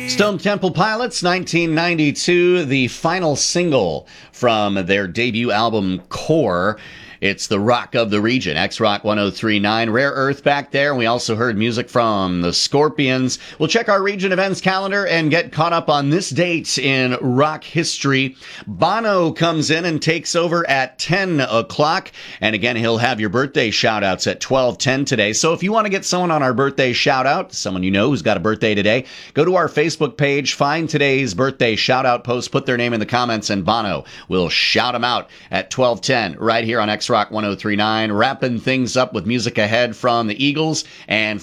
Stone Temple Pilots, 1992, the final single from their debut album, Core. It's the rock of the region, X-Rock 103.9. Rare Earth back there. And we also heard music from the Scorpions. We'll check our region events calendar and get caught up on this date in rock history. Bono comes in and takes over at 10 o'clock. And again, he'll have your birthday shout-outs at 12:10 today. So if you want to get someone on our birthday shout-out, someone you know who's got a birthday today, go to our Facebook page, find today's birthday shout-out post, put their name in the comments, and Bono will shout them out at 12:10 right here on X-Rock 103.9, wrapping things up with music ahead from the Eagles and